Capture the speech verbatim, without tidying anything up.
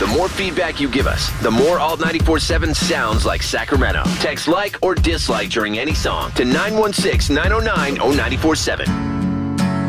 more feedback you give us, the more Alt ninety-four point seven sounds like Sacramento. Text like or dislike during any song to nine one six, nine oh nine, oh nine four seven.